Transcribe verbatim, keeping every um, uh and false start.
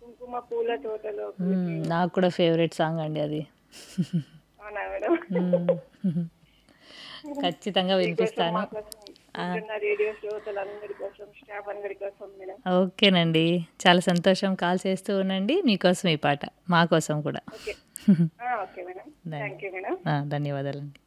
కుంకుమ పూల తోటలో హ్మ్. కులికే నాకు కూడా ఫేవరెట్ సాంగ్ అండి అది. అవునా మేడం? హ్మ్. ఖచ్చితంగా మీకోసం, వినిపిస్తాను. మా కోసం, ఆ! వింటున్న రేడియో శ్రోతలందరి కోసం, స్టాఫ్ అందరి కోసం మేడం. ఓకేనండి. చాలా సంతోషం. కాల్ చేస్తూ ఉండండి. మీకోసం ఈ పాట. మా కోసం కూడా. ఓకే. ఆ! Okay madam. Dhanya thank you madam. ఆ! ధన్యవాదాలండి.